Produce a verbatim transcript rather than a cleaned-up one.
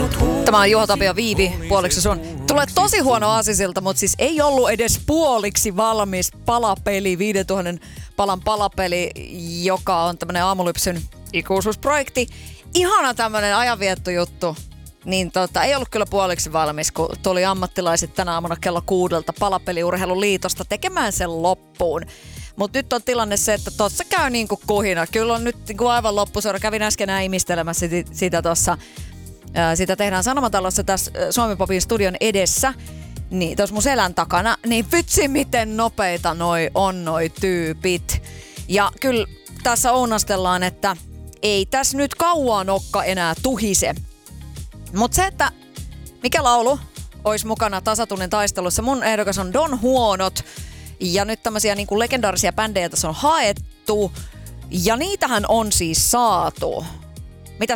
Tämä on Juha Tapio Viivi, puoliksi sun. Tulee tosi huono aasisilta, mutta siis ei ollut edes puoliksi valmis palapeli, viisituhatta palan palapeli, joka on tämmönen Aamulypsyn ikuisuusprojekti. Ihana tämmönen ajanviettojuttu. Niin tota, ei ollut kyllä puoliksi valmis, kun tuli ammattilaiset tänä aamuna kello kuudelta Palapeliurheiluliitosta tekemään sen loppuun. Mutta nyt on tilanne se, että tossa käy niinku kuhina. Kyllä on nyt niinku aivan loppuseura. Kävin äsken äimistelemässä sitä tuossa. Sitä tehdään Sanomatalossa tässä Suomi Popin studion edessä. Niin, tuossa mun selän takana. Niin vitsi miten nopeita noi on noi tyypit. Ja kyllä tässä ounastellaan, että ei tässä nyt kauan nokka enää tuhise. Mutta se, että mikä laulu olisi mukana tasatunnin taistelussa, mun ehdokas on Don Huonot. Ja nyt tämmöisiä niinku legendaarisia bändejä tässä on haettu. Ja niitähän on siis saatu.